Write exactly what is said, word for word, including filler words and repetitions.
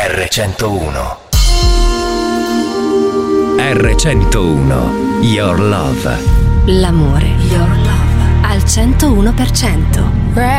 erre centouno. erre centouno, Your Love. L'amore, Your Love, al centouno per cento.